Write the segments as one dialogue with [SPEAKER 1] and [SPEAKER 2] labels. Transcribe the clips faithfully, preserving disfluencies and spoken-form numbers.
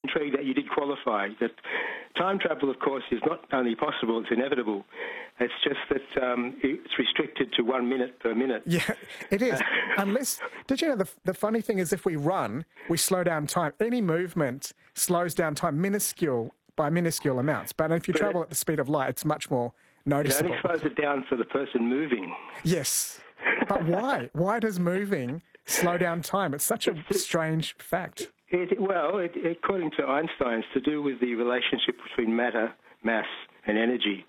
[SPEAKER 1] intrigued that you did qualify. That time travel, of course, is not only possible, it's inevitable. It's just that um, it's restricted to one minute per minute.
[SPEAKER 2] Yeah, it is. Unless, did you know, the, the funny thing is if we run, we slow down time. Any movement slows down time minuscule by minuscule amounts. But if you
[SPEAKER 1] But
[SPEAKER 2] travel
[SPEAKER 1] it-
[SPEAKER 2] at the speed of light, it's much more
[SPEAKER 1] It
[SPEAKER 2] noticeable.
[SPEAKER 1] only slows it down for the person moving.
[SPEAKER 2] Yes. But why? Why does moving slow down time? It's such a strange fact.
[SPEAKER 1] It, well, it, according to Einstein, it's to do with the relationship between matter, mass, and energy.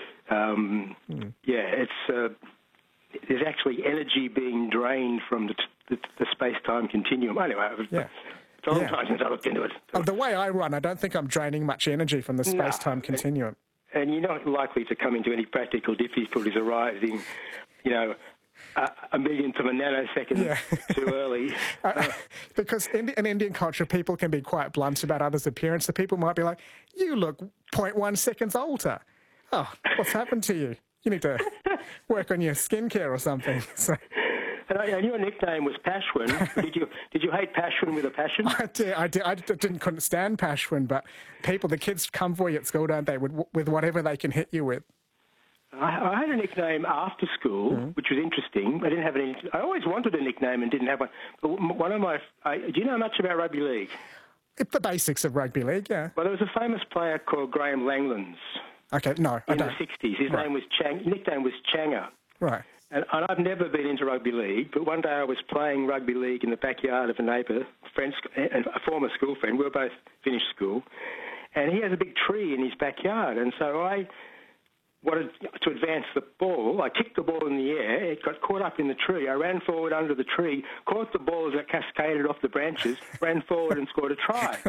[SPEAKER 1] Um,
[SPEAKER 2] Hmm.
[SPEAKER 1] Yeah, it's uh, there's actually energy being drained from the, the, the space-time continuum. Anyway,
[SPEAKER 2] Yeah.
[SPEAKER 1] it's a long
[SPEAKER 2] Yeah.
[SPEAKER 1] time since I looked into it.
[SPEAKER 2] Uh, The way I run, I don't think I'm draining much energy from the
[SPEAKER 1] No.
[SPEAKER 2] space-time continuum.
[SPEAKER 1] And you're not likely to come into any practical difficulties arising, you know, a, a millionth of a nanosecond
[SPEAKER 2] Yeah.
[SPEAKER 1] too early.
[SPEAKER 2] Uh, because in, in Indian culture, people can be quite blunt about others' appearance. So people might be like, you look zero point one seconds older. Oh, what's happened to you? You need to work on your skincare or something. So
[SPEAKER 1] And, I, and your nickname was Pashwin. did you did you hate Pashwin with a passion?
[SPEAKER 2] I, did, I, did, I didn't couldn't stand Pashwin, but people, the kids come for you at school, don't they, with, with whatever they can hit you with.
[SPEAKER 1] I, I had a nickname after school,
[SPEAKER 2] Mm-hmm.
[SPEAKER 1] which was interesting. I didn't have any. I always wanted a nickname and didn't have one. But one of my. I, do you know much about rugby league?
[SPEAKER 2] It's the basics of rugby league, yeah.
[SPEAKER 1] Well, there was a famous player called Graham Langlands
[SPEAKER 2] Okay, no, I
[SPEAKER 1] in the
[SPEAKER 2] don't.
[SPEAKER 1] sixties. His
[SPEAKER 2] Right.
[SPEAKER 1] name was Chang. Nickname was Changa.
[SPEAKER 2] Right.
[SPEAKER 1] And, and I've never been into rugby league, but one day I was playing rugby league in the backyard of a neighbour, friend, a former school friend. We were both finished school, and he has a big tree in his backyard. And so I wanted to advance the ball. I kicked the ball in the air. It got caught up in the tree. I ran forward under the tree, caught the ball as it cascaded off the branches, ran forward and scored a try.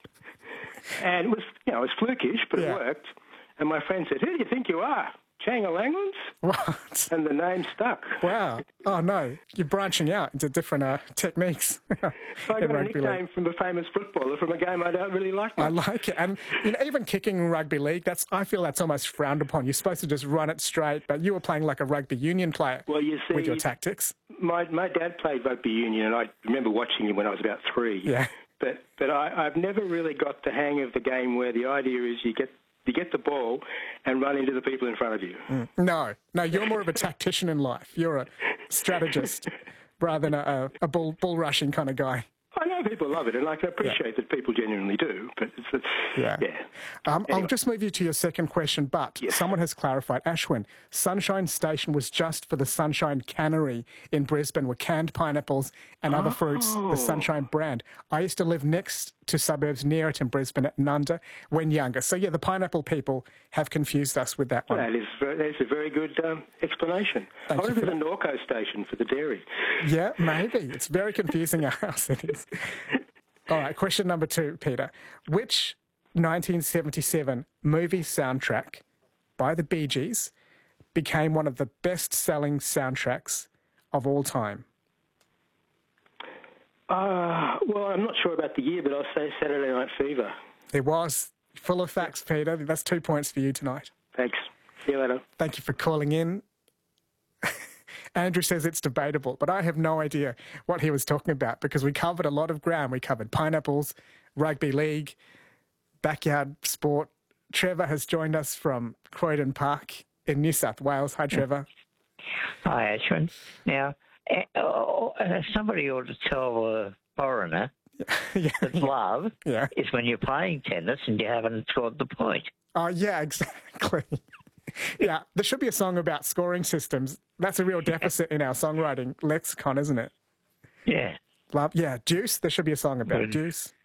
[SPEAKER 1] And it was, you know, it was flukish, but
[SPEAKER 2] Yeah.
[SPEAKER 1] it worked. And my friend said, "Who do you think you are? Changa Langlands?"
[SPEAKER 2] What?
[SPEAKER 1] And the name stuck.
[SPEAKER 2] Wow. Oh, no. You're branching out into different uh, techniques.
[SPEAKER 1] So I
[SPEAKER 2] in
[SPEAKER 1] got a
[SPEAKER 2] rugby
[SPEAKER 1] nickname
[SPEAKER 2] league.
[SPEAKER 1] from a famous footballer from a game I don't really like
[SPEAKER 2] I
[SPEAKER 1] much.
[SPEAKER 2] like it. And you know, even kicking in rugby league, that's I feel that's almost frowned upon. You're supposed to just run it straight, but you were playing like a rugby union player
[SPEAKER 1] Well, you see,
[SPEAKER 2] with your tactics.
[SPEAKER 1] my my dad played rugby union, and I remember watching him when I was about three.
[SPEAKER 2] Yeah.
[SPEAKER 1] But but I, I've never really got the hang of the game where the idea is you get you get the ball and run into the people in front of you.
[SPEAKER 2] No, no, you're more of a tactician in life. You're a strategist rather than a, a bull, bull rushing kind of guy.
[SPEAKER 1] I know people love it, and I can appreciate that people genuinely do. But it's, it's
[SPEAKER 2] Yeah.
[SPEAKER 1] yeah.
[SPEAKER 2] Um, I'll
[SPEAKER 1] Anyway.
[SPEAKER 2] just move you to your second question, but
[SPEAKER 1] Yes.
[SPEAKER 2] someone has clarified. Ashwin, Sunshine Station was just for the Sunshine Cannery in Brisbane with canned pineapples and other fruits,
[SPEAKER 1] Oh.
[SPEAKER 2] the Sunshine brand. I used to live next to suburbs near it in Brisbane at Nunda when younger. So, yeah, the pineapple people have confused us with that one.
[SPEAKER 1] That is very, that's a very good um, explanation.
[SPEAKER 2] Thank
[SPEAKER 1] I wonder
[SPEAKER 2] you
[SPEAKER 1] if
[SPEAKER 2] for
[SPEAKER 1] there's a Norco station for the dairy.
[SPEAKER 2] Yeah, maybe. It's very confusing at our cities. All right, question number two, Peter. Which nineteen seventy-seven movie soundtrack by the Bee Gees became one of the best-selling soundtracks of all time?
[SPEAKER 1] Uh, well, I'm not sure about the year, but I'll say Saturday Night Fever.
[SPEAKER 2] It was. Full of facts, Peter. That's two points for you tonight.
[SPEAKER 1] Thanks. See you later.
[SPEAKER 2] Thank you for calling in. Andrew says it's debatable, but I have no idea what he was talking about because we covered a lot of ground. We covered pineapples, rugby league, backyard sport. Trevor has joined us from Croydon Park in New South Wales. Hi, Trevor.
[SPEAKER 3] Hi, Ashwin. Now, eh, oh, uh, somebody ought to tell a foreigner
[SPEAKER 2] yeah.
[SPEAKER 3] that love
[SPEAKER 2] Yeah.
[SPEAKER 3] is when you're playing tennis and you haven't scored the point.
[SPEAKER 2] Oh, yeah, exactly. Yeah, there should be a song about scoring systems. That's a real deficit in our songwriting lexicon, isn't it?
[SPEAKER 3] Yeah.
[SPEAKER 2] Love, yeah, Deuce. There should be a song about
[SPEAKER 3] Mm.
[SPEAKER 2] Deuce.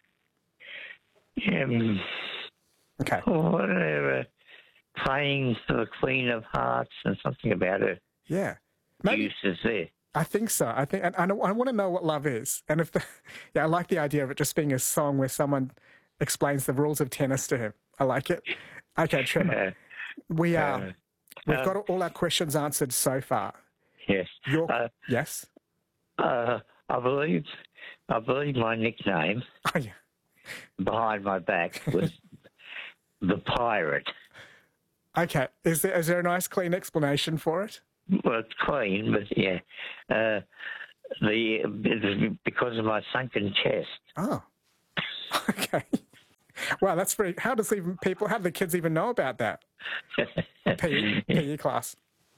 [SPEAKER 3] Um,
[SPEAKER 2] Okay.
[SPEAKER 3] whatever. Playing for the Queen of Hearts and something about her
[SPEAKER 2] Yeah. Maybe.
[SPEAKER 3] use is there.
[SPEAKER 2] I think so. I think, and I, I want to know what love is. And if the, yeah, I like the idea of it just being a song where someone explains the rules of tennis to him. I like it. Okay, Trevor.
[SPEAKER 3] Uh,
[SPEAKER 2] We are.
[SPEAKER 3] uh,
[SPEAKER 2] We've
[SPEAKER 3] uh,
[SPEAKER 2] got all our questions answered so far.
[SPEAKER 3] yes.
[SPEAKER 2] Your
[SPEAKER 3] Uh,
[SPEAKER 2] yes.
[SPEAKER 3] uh, I believe, I believe my nickname
[SPEAKER 2] Oh yeah.
[SPEAKER 3] behind my back was the Pirate.
[SPEAKER 2] Okay. Is there is there a nice clean explanation for it?
[SPEAKER 3] Well, it's clean, but yeah. Uh, the because of my sunken chest.
[SPEAKER 2] Oh. Okay. Wow, that's very. How does even people? How do the kids even know about that? P E class.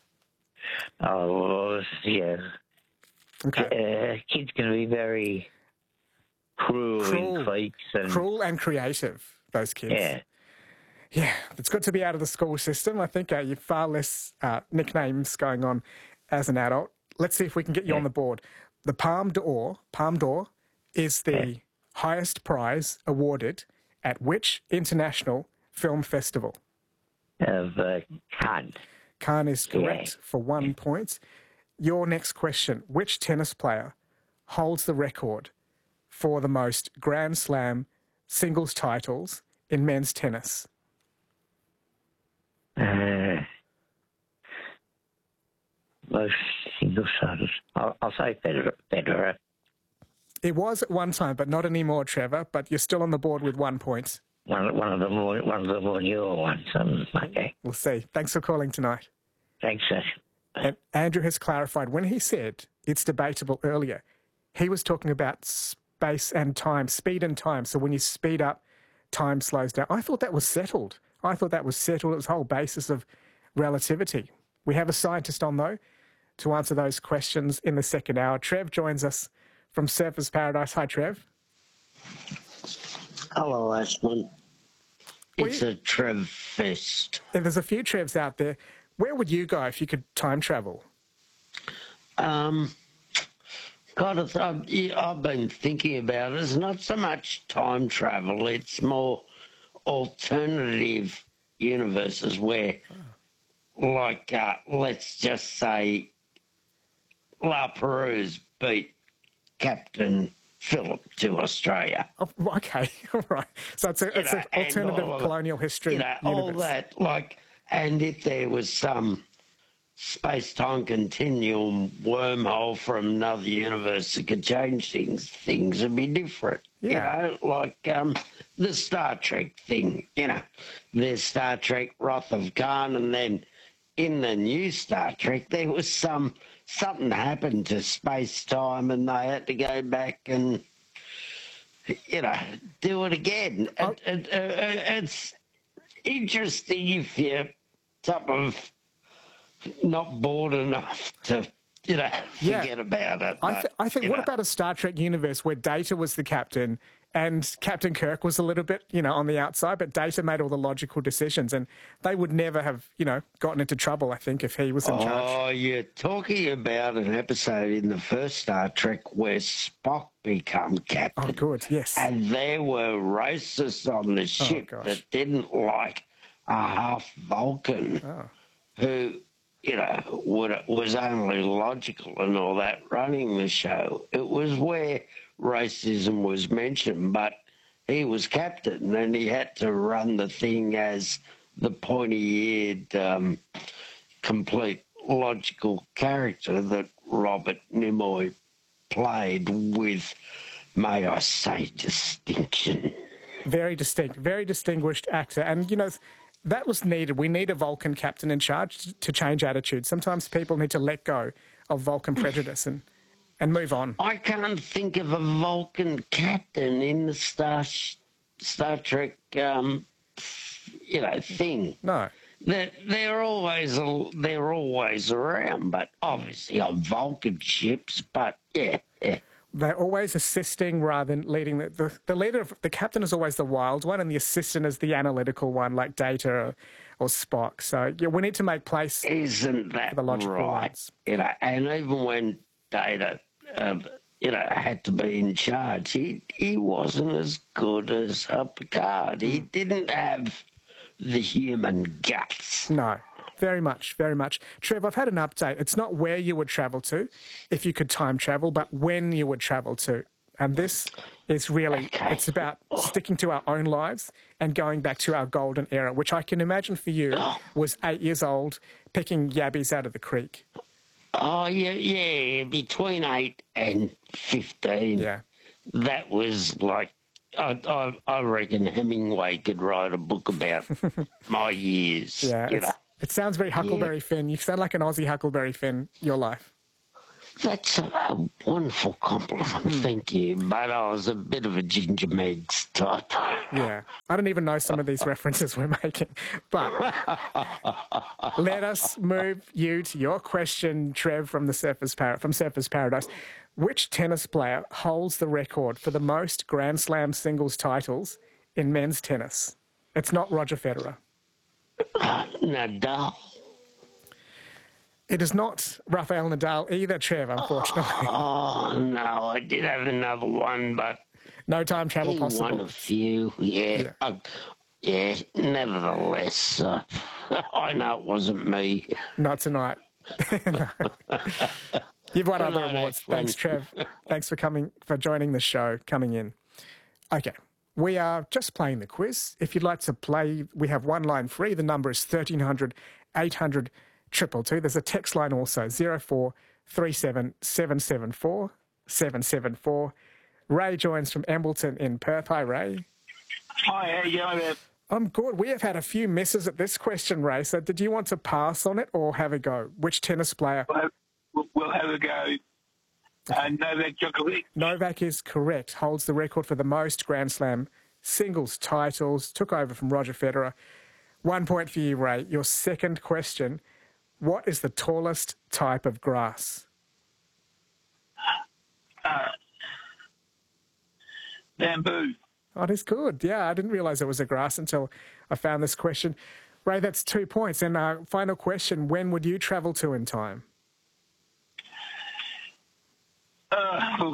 [SPEAKER 3] Oh, well, yeah.
[SPEAKER 2] Okay.
[SPEAKER 3] Uh, kids can be very cruel,
[SPEAKER 2] Cruel.
[SPEAKER 3] in cliques and
[SPEAKER 2] Cruel and creative. Those kids.
[SPEAKER 3] yeah.
[SPEAKER 2] Yeah, it's good to be out of the school system. I think uh, you've far less uh, nicknames going on as an adult. Let's see if we can get you
[SPEAKER 3] Yeah.
[SPEAKER 2] on the board. The Palme d'Or, Palme d'Or, is the
[SPEAKER 3] Yeah.
[SPEAKER 2] highest prize awarded at which international film festival?
[SPEAKER 3] Of uh, Cannes.
[SPEAKER 2] Cannes is correct
[SPEAKER 3] Yeah.
[SPEAKER 2] for one point. Your next question: which tennis player holds the record for the most Grand Slam singles titles in men's tennis?
[SPEAKER 3] Uh, most single starters. I'll, I'll say Federer. Federer.
[SPEAKER 2] It was at one time, but not anymore, Trevor. But you're still on the board with one point.
[SPEAKER 3] One, one of the more, one of the more newer ones. Um, okay.
[SPEAKER 2] We'll see. Thanks for calling tonight.
[SPEAKER 3] Thanks, sir.
[SPEAKER 2] And Andrew has clarified when he said it's debatable earlier, he was talking about space and time, speed and time. So when you speed up, time slows down. I thought that was settled. I thought that was settled. It was the whole basis of relativity. We have a scientist on, though, to answer those questions in the second hour. Trev joins us from Surfers Paradise. Hi, Trev.
[SPEAKER 4] Hello, Ashman. It's
[SPEAKER 2] We-
[SPEAKER 4] a Trev fest.
[SPEAKER 2] And there's a few Trevs out there. Where would you go if you could time travel?
[SPEAKER 4] Um, God, it's- I've, yeah, I've been thinking about it. It's not so much time travel. It's more alternative universes where, like, uh, let's just say, La Perouse beat Captain Phillip to Australia.
[SPEAKER 2] Oh, okay, all right. So it's, a, it's
[SPEAKER 4] know,
[SPEAKER 2] an
[SPEAKER 4] and
[SPEAKER 2] alternative
[SPEAKER 4] all of it.
[SPEAKER 2] colonial history
[SPEAKER 4] You know, all
[SPEAKER 2] universe.
[SPEAKER 4] that, like, and if there was some space-time continuum wormhole from another universe that could change things, things would be different.
[SPEAKER 2] Yeah.
[SPEAKER 4] You know, like um, the Star Trek thing, you know. There's Star Trek Wrath of Khan, and then in the new Star Trek, there was some something happened to space-time, and they had to go back and, you know, do it again.
[SPEAKER 2] Oh.
[SPEAKER 4] It, it, uh, it's interesting if you're sort of not bored enough to, you know,
[SPEAKER 2] Yeah.
[SPEAKER 4] forget about it.
[SPEAKER 2] I,
[SPEAKER 4] but,
[SPEAKER 2] th- I think,
[SPEAKER 4] you
[SPEAKER 2] what
[SPEAKER 4] know.
[SPEAKER 2] about a Star Trek universe where Data was the captain and Captain Kirk was a little bit, you know, on the outside, but Data made all the logical decisions and they would never have, you know, gotten into trouble, I think, if he was in charge.
[SPEAKER 4] Oh, you're talking about an episode in the first Star Trek where Spock became captain.
[SPEAKER 2] Oh, good, yes.
[SPEAKER 4] And there were racists on the ship
[SPEAKER 2] gosh.
[SPEAKER 4] that didn't like a half Vulcan
[SPEAKER 2] Oh.
[SPEAKER 4] who, you know, would, was only logical and all that running the show. It was where racism was mentioned, but he was captain and he had to run the thing as the pointy-eared, um, complete logical character that Robert Nimoy played with, may I say, distinction.
[SPEAKER 2] Very distinct, very distinguished actor. And, you know, that was needed. We need a Vulcan captain in charge to change attitudes. Sometimes people need to let go of Vulcan prejudice and, and move on.
[SPEAKER 4] I can't think of a Vulcan captain in the Star Star Trek, um, you know, thing.
[SPEAKER 2] No.
[SPEAKER 4] They're, they're always they're always around, but obviously on Vulcan ships. But yeah, yeah.
[SPEAKER 2] They're always assisting rather than leading. The, the, the leader, of, the captain is always the wild one and the assistant is the analytical one, like Data or, or Spock. So yeah, we need to make place
[SPEAKER 4] Isn't that
[SPEAKER 2] for the logical
[SPEAKER 4] right?
[SPEAKER 2] ones.
[SPEAKER 4] You know, and even when Data, um, you know, had to be in charge, he he wasn't as good as uh, Picard. He didn't have the human guts.
[SPEAKER 2] No, very much, very much. Trev, I've had an update. It's not where you would travel to if you could time travel, but when you would travel to. And this is really,
[SPEAKER 4] Okay.
[SPEAKER 2] it's about sticking to our own lives and going back to our golden era, which I can imagine for you was eight years old, picking yabbies out of the creek.
[SPEAKER 4] Oh yeah, yeah. Between eight and fifteen,
[SPEAKER 2] Yeah.
[SPEAKER 4] that was like. I, I, I reckon Hemingway could write a book about my years.
[SPEAKER 2] Yeah.
[SPEAKER 4] you
[SPEAKER 2] It's,
[SPEAKER 4] know.
[SPEAKER 2] it sounds very Huckleberry Finn. You sound like an Aussie Huckleberry Finn, your life.
[SPEAKER 4] That's a, a wonderful compliment, thank you. But I was a bit of a ginger Megs type.
[SPEAKER 2] Yeah, I don't even know some of these references we're making. But let us move you to your question, Trev, from the Surfers Par- from Surfers Paradise. Which tennis player holds the record for the most Grand Slam singles titles in men's tennis? It's not Roger Federer.
[SPEAKER 4] Nadal.
[SPEAKER 2] It is not Rafael Nadal either, Trev, unfortunately.
[SPEAKER 4] Oh, no, I did have another one, but
[SPEAKER 2] No time travel
[SPEAKER 4] he
[SPEAKER 2] possible.
[SPEAKER 4] won a few, yeah.
[SPEAKER 2] Yeah.
[SPEAKER 4] Uh, yeah, nevertheless, uh, I know it wasn't me.
[SPEAKER 2] Not tonight. No. You've won other
[SPEAKER 4] No,
[SPEAKER 2] awards.
[SPEAKER 4] that's fun.
[SPEAKER 2] Thanks, Trev. Thanks for coming, for joining the show, coming in. Okay. We are just playing the quiz. If you'd like to play, we have one line free. The number is thirteen hundred, eight hundred, two two two. There's a text line also, zero four three seven, seven seven four, seven seven four. Ray joins from Embleton in Perth. Hi, Ray.
[SPEAKER 5] Hi, how you going there?
[SPEAKER 2] I'm good. We have had a few misses at this question, Ray. So did you want to pass on it or have a go? Which tennis player?
[SPEAKER 5] We'll have, we'll- we'll have a go. Uh, Novak Djokovic.
[SPEAKER 2] Novak is correct. Holds the record for the most Grand Slam singles titles. Took over from Roger Federer. One point for you, Ray. Your second question. What is the tallest type of grass?
[SPEAKER 5] Bamboo.
[SPEAKER 2] Oh, that's good. Yeah, I didn't realise it was a grass until I found this question. Ray, that's two points. And uh, final question, when would you travel to in time?
[SPEAKER 5] Uh,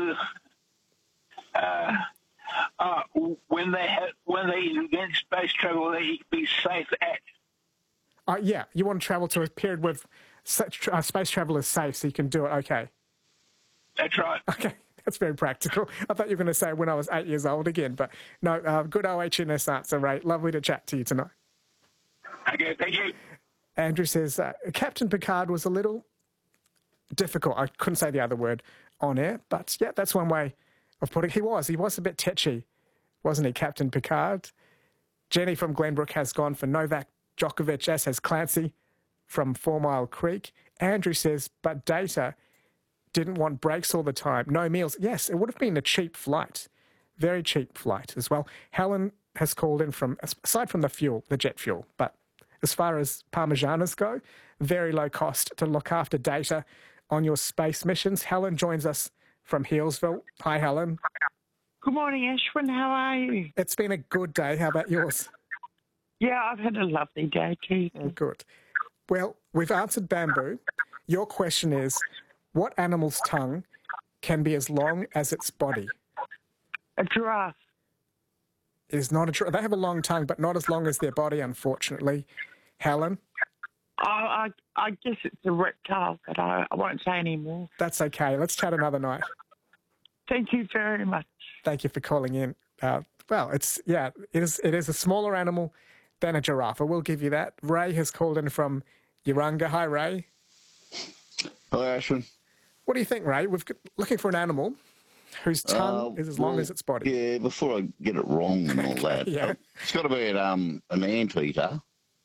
[SPEAKER 5] uh, uh, when they have, when they invent space travel, they be safe at.
[SPEAKER 2] Uh, yeah, you want to travel to a period where such, uh, space travel is safe so you can do it. Okay.
[SPEAKER 5] That's right.
[SPEAKER 2] Okay, that's very practical. I thought you were going to say when I was eight years old again, but no, uh, good O H N S answer, Ray. Lovely to chat to you tonight.
[SPEAKER 5] Okay, thank you.
[SPEAKER 2] Andrew says, uh, Captain Picard was a little difficult. I couldn't say the other word on air, but yeah, that's one way of putting it. He was. He was a bit tetchy, wasn't he, Captain Picard? Jenny from Glenbrook has gone for Novak Djokovic, as has Clancy from Four Mile Creek. Andrew says, but Data didn't want breaks all the time. No meals. Yes, it would have been a cheap flight. Very cheap flight as well. Helen has called in from, aside from the fuel, the jet fuel, but as far as Parmesanas go, very low cost to look after Data on your space missions. Helen joins us from Healesville. Hi, Helen.
[SPEAKER 6] Good morning, Ashwin. How are you?
[SPEAKER 2] It's been a good day. How about yours?
[SPEAKER 6] Yeah, I've had a lovely day too.
[SPEAKER 2] Oh, good. Well, we've answered bamboo. Your question is, what animal's tongue can be as long as its body?
[SPEAKER 6] A giraffe.
[SPEAKER 2] It is not a giraffe. They have a long tongue, but not as long as their body, unfortunately. Helen?
[SPEAKER 6] I, I, I guess it's a reptile, but I, I won't say any more.
[SPEAKER 2] That's okay. Let's chat another night.
[SPEAKER 6] Thank you very much.
[SPEAKER 2] Thank you for calling in. Uh, well, it's, yeah, it is, it is a smaller animal than a giraffe. I will give you that. Ray has called in from Urunga. Hi, Ray.
[SPEAKER 7] Hi, Ashwin.
[SPEAKER 2] What do you think, Ray? We're looking for an animal whose tongue
[SPEAKER 7] Uh,
[SPEAKER 2] is as long
[SPEAKER 7] well,
[SPEAKER 2] as its body.
[SPEAKER 7] Yeah, before I get it wrong and all that,
[SPEAKER 2] Yeah.
[SPEAKER 7] uh, it's got to be an, um, an anteater.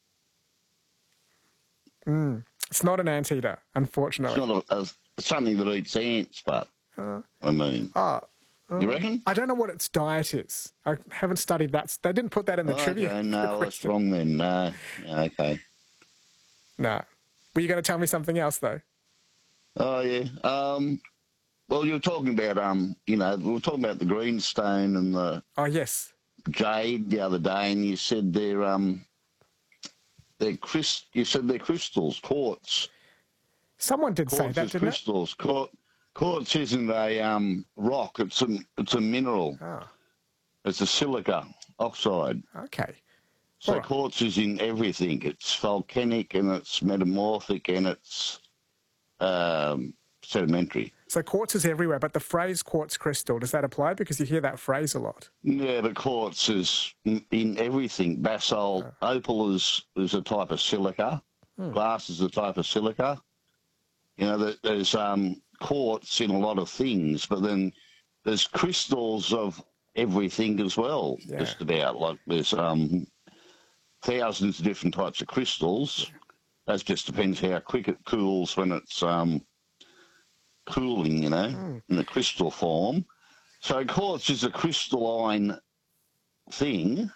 [SPEAKER 2] It's not an anteater,
[SPEAKER 7] It's
[SPEAKER 2] unfortunately.
[SPEAKER 7] not a, a, something that eats ants, but I mean,
[SPEAKER 2] Oh,
[SPEAKER 7] you reckon?
[SPEAKER 2] I don't know what its diet is. I haven't studied that. They didn't put that in the
[SPEAKER 7] Oh,
[SPEAKER 2] trivia.
[SPEAKER 7] okay, no, that's
[SPEAKER 2] question.
[SPEAKER 7] wrong then. No, Yeah, okay.
[SPEAKER 2] No. Were you going to tell me something else, though?
[SPEAKER 7] Oh yeah. Um, well, you were talking about um, you know, we were talking about the greenstone and the
[SPEAKER 2] Oh, yes.
[SPEAKER 7] jade the other day, and you said they're um, they're crys- You said they're crystals, quartz.
[SPEAKER 2] Someone did say
[SPEAKER 7] Quartz
[SPEAKER 2] that,
[SPEAKER 7] is
[SPEAKER 2] didn't it?
[SPEAKER 7] crystals. Quartz, quartz isn't a um, rock. It's a it's a mineral.
[SPEAKER 2] Oh,
[SPEAKER 7] It's a silica oxide.
[SPEAKER 2] okay.
[SPEAKER 7] So
[SPEAKER 2] Alright.
[SPEAKER 7] quartz is in everything. It's volcanic and it's metamorphic and it's um, sedimentary.
[SPEAKER 2] So quartz is everywhere, but the phrase quartz crystal, does that apply? Because you hear that phrase a lot.
[SPEAKER 7] Yeah, but quartz is in, in everything. Basalt, opal is, is a type of silica. Glass is a type of silica. You know, there- there's um, quartz in a lot of things, but then there's crystals of everything as well,
[SPEAKER 2] Yeah.
[SPEAKER 7] just about. Like there's um, thousands of different types of crystals. That just depends how quick it cools when it's um, cooling, you know, mm. in a crystal form. So quartz is a crystalline thing,